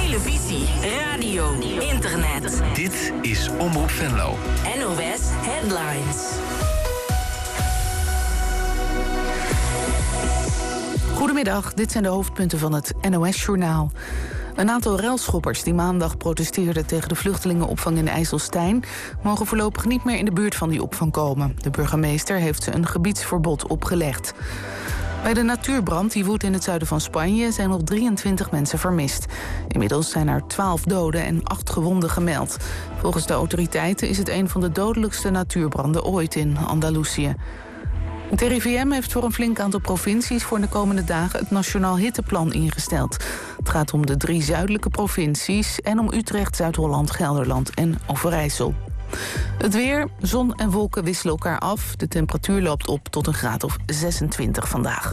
televisie, radio, internet. Dit is Omroep Venlo. NOS Headlines. Goedemiddag, dit zijn de hoofdpunten van het NOS-journaal. Een aantal relschoppers die maandag protesteerden tegen de vluchtelingenopvang in IJsselstein mogen voorlopig niet meer in de buurt van die opvang komen. De burgemeester heeft ze een gebiedsverbod opgelegd. Bij de natuurbrand die woedt in het zuiden van Spanje zijn nog 23 mensen vermist. Inmiddels zijn er 12 doden en 8 gewonden gemeld. Volgens de autoriteiten is het een van de dodelijkste natuurbranden ooit in Andalusië. Het RIVM heeft voor een flink aantal provincies voor de komende dagen het Nationaal Hitteplan ingesteld. Het gaat om de 3 zuidelijke provincies en om Utrecht, Zuid-Holland, Gelderland en Overijssel. Het weer, zon en wolken wisselen elkaar af. De temperatuur loopt op tot een graad of 26 vandaag.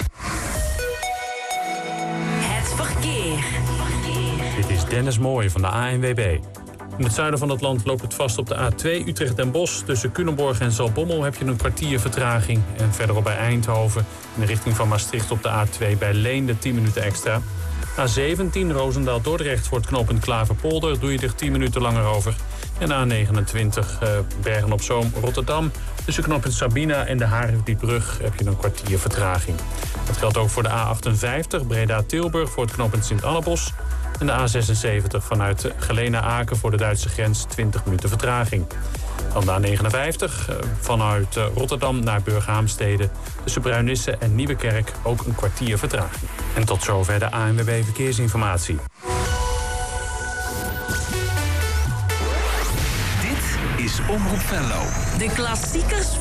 Het verkeer. Dit is Dennis Mooij van de ANWB. In het zuiden van het land loopt het vast op de A2 Utrecht-Den Bosch. Tussen Culemborg en Zaltbommel heb je een kwartier vertraging. En verderop bij Eindhoven in de richting van Maastricht op de A2 bij Leende 10 minuten extra. A17 Roosendaal-Dordrecht voor het knooppunt Klaverpolder doe je er 10 minuten langer over. En A29 Bergen-op-Zoom Rotterdam. Tussen knooppunt Sabina en de Haringvlietbrug heb je een kwartier vertraging. Dat geldt ook voor de A58 Breda-Tilburg voor het knooppunt Sint-Annebos. En de A76 vanuit Geleen-Aken voor de Duitse grens 20 minuten vertraging. Dan de A59 vanuit Rotterdam naar Burghaamstede. Tussen Bruinisse en Nieuwekerk ook een kwartier vertraging. En tot zover de ANWB Verkeersinformatie. Dit is Omroep Venlo. De klassiekers